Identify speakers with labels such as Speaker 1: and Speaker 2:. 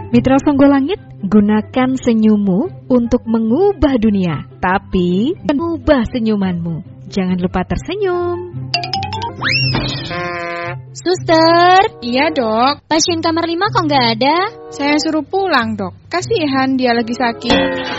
Speaker 1: Mitra Songgolangit, gunakan senyummu untuk mengubah dunia, tapi mengubah senyumanmu. Jangan lupa tersenyum.
Speaker 2: Suster.
Speaker 3: Iya, Dok.
Speaker 2: Pasien kamar 5 kok nggak ada?
Speaker 3: Saya suruh pulang, Dok. Kasihan dia lagi sakit.